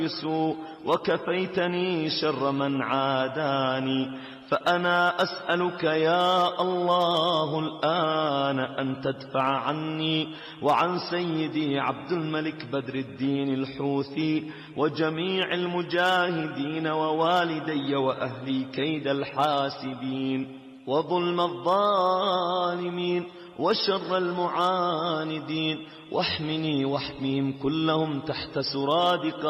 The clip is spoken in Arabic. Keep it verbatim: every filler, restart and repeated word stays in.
بسوء وكفيتني شر من عاداني. فأنا أسألك يا الله الآن أن تدفع عني وعن سيدي عبد الملك بدر الدين الحوثي وجميع المجاهدين ووالدي وأهلي كيد الحاسدين وظلم الظالمين وشر المعاندين، واحمني واحميهم كلهم تحت سرادق